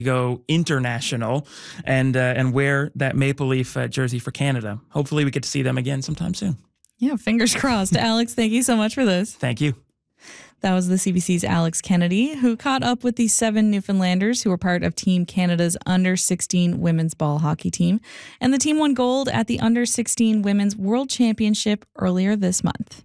go international and wear that Maple Leaf jersey for Canada. Hopefully we get to see them again sometime soon. Yeah, fingers crossed. Alex, thank you so much for this. Thank you. That was the CBC's Alex Kennedy, who caught up with the 7 Newfoundlanders who were part of Team Canada's Under-16 women's ball hockey team. And the team won gold at the Under-16 Women's World Championship earlier this month.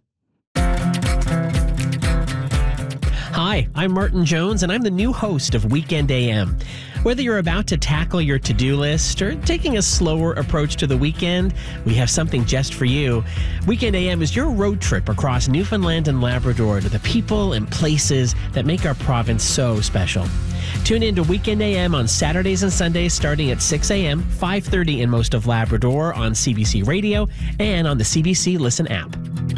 Hi, I'm Martin Jones, and I'm the new host of Weekend AM. Whether you're about to tackle your to-do list or taking a slower approach to the weekend, we have something just for you. Weekend AM is your road trip across Newfoundland and Labrador to the people and places that make our province so special. Tune in to Weekend AM on Saturdays and Sundays starting at 6 a.m., 5:30 in most of Labrador on CBC Radio and on the CBC Listen app.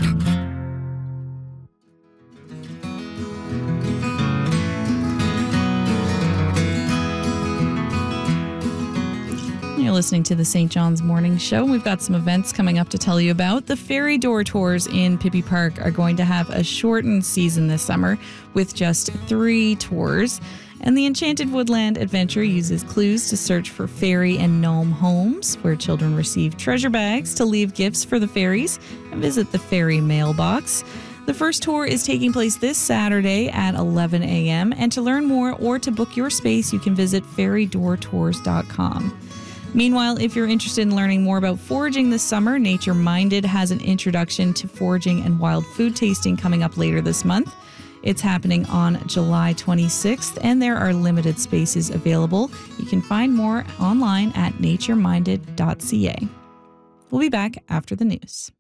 You're listening to the St. John's Morning Show. We've got some events coming up to tell you about. The Ferry Door Tours in Pippi Park are going to have a shortened season this summer with just 3 tours. And the Enchanted Woodland Adventure uses clues to search for fairy and gnome homes, where children receive treasure bags to leave gifts for the fairies and visit the fairy mailbox. The first tour is taking place this Saturday at 11 a.m. And to learn more or to book your space, you can visit fairydoortours.com. Meanwhile, if you're interested in learning more about foraging this summer, Nature Minded has an introduction to foraging and wild food tasting coming up later this month. It's happening on July 26th, and there are limited spaces available. You can find more online at natureminded.ca. We'll be back after the news.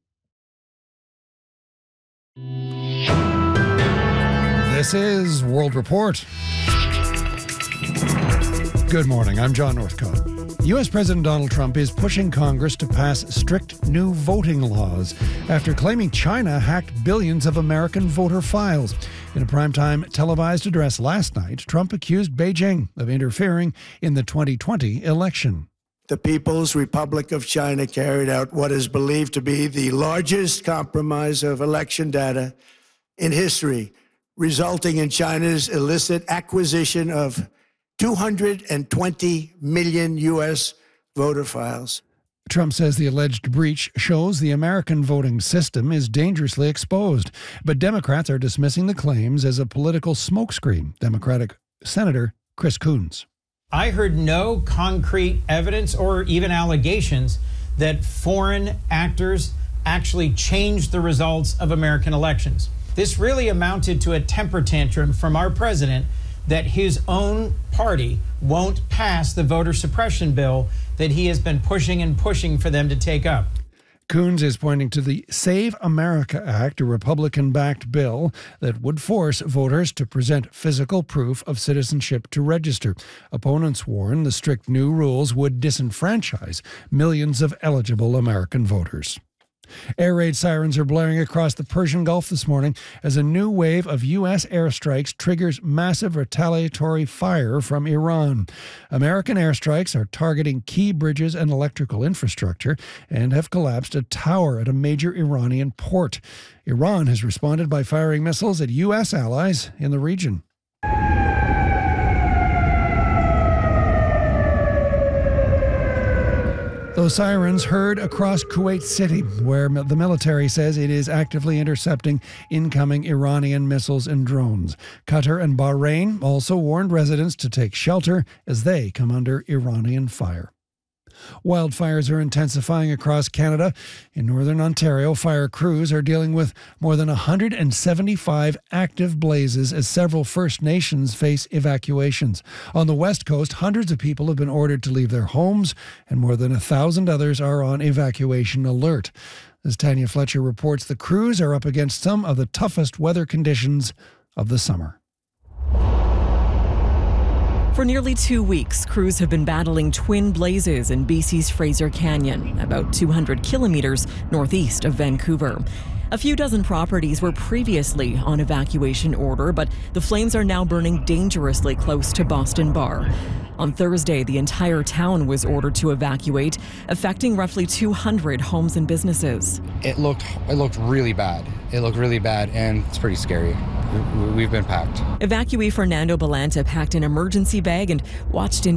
This is World Report. Good morning, I'm John Northcott. U.S. President Donald Trump is pushing Congress to pass strict new voting laws after claiming China hacked billions of American voter files. In a primetime televised address last night, Trump accused Beijing of interfering in the 2020 election. The People's Republic of China carried out what is believed to be the largest compromise of election data in history, resulting in China's illicit acquisition of 220 million U.S. voter files. Trump says the alleged breach shows the American voting system is dangerously exposed, but Democrats are dismissing the claims as a political smokescreen. Democratic Senator Chris Coons. I heard no concrete evidence or even allegations that foreign actors actually changed the results of American elections. This really amounted to a temper tantrum from our president that his own party won't pass the voter suppression bill that he has been pushing for them to take up. Coons is pointing to the Save America Act, a Republican-backed bill that would force voters to present physical proof of citizenship to register. Opponents warn the strict new rules would disenfranchise millions of eligible American voters. Air raid sirens are blaring across the Persian Gulf this morning as a new wave of U.S. airstrikes triggers massive retaliatory fire from Iran. American airstrikes are targeting key bridges and electrical infrastructure and have collapsed a tower at a major Iranian port. Iran has responded by firing missiles at U.S. allies in the region. Those sirens heard across Kuwait City, where the military says it is actively intercepting incoming Iranian missiles and drones. Qatar and Bahrain also warned residents to take shelter as they come under Iranian fire. Wildfires are intensifying across Canada. In northern Ontario, fire crews are dealing with more than 175 active blazes as several First Nations face evacuations. On the West Coast, hundreds of people have been ordered to leave their homes, and more than 1,000 others are on evacuation alert. As Tanya Fletcher reports, the crews are up against some of the toughest weather conditions of the summer. For nearly 2 weeks, crews have been battling twin blazes in BC's Fraser Canyon, about 200 kilometers northeast of Vancouver. A few dozen properties were previously on evacuation order, but the flames are now burning dangerously close to Boston Bar. On Thursday, the entire town was ordered to evacuate, affecting roughly 200 homes and businesses. It looked really bad. It looked really bad, and it's pretty scary. we've been packed. Evacuee Fernando Balanta packed an emergency bag and watched in